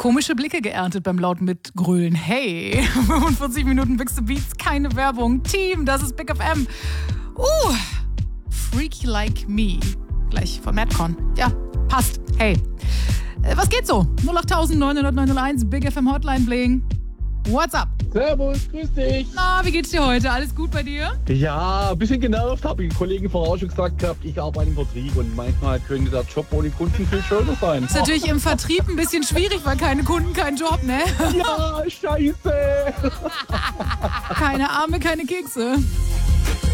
Komische Blicke geerntet beim lauten Mitgrölen. Hey, 45 Minuten Big to Beats, keine Werbung. Team, das ist Big FM. Freaky Like Me. Gleich von Madcon. Ja, passt. Hey, was geht so? 08000 900 Big FM Hotline Bling. What's up? Servus, grüß dich. Na, wie geht's dir heute? Alles gut bei dir? Ja, ein bisschen genervt, habe ich den Kollegen vorher schon gesagt gehabt, ich arbeite im Vertrieb und manchmal könnte der Job ohne Kunden viel schöner sein. Ist natürlich im Vertrieb ein bisschen schwierig, weil keine Kunden, kein Job, ne? Ja, scheiße. Keine Arme, keine Kekse.